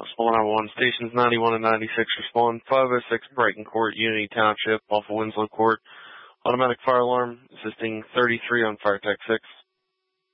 Small 911, stations 91 and 96 respond. 506 Brighton Court, Unity Township, off of Winslow Court. Automatic fire alarm, assisting 33 on Fire Tech 6.